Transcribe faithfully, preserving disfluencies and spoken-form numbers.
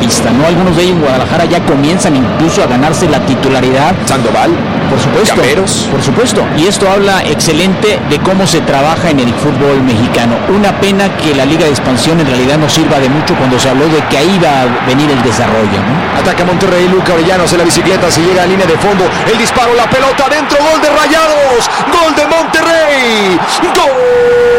vista, ¿no? Algunos de ellos en Guadalajara ya comienzan incluso a ganarse la titularidad. Sandoval, por supuesto, Llameros. por supuesto, y esto habla excelente de cómo se trabaja en el fútbol mexicano. Una pena que la Liga de Expansión en realidad no sirva de mucho cuando se habló de que ahí iba a venir el desarrollo, ¿no? Ataca Monterrey, Luca Orellano en la bicicleta, se llega a línea de fondo, el disparo, la pelota dentro, gol de Rayados, gol de Monterrey, gol.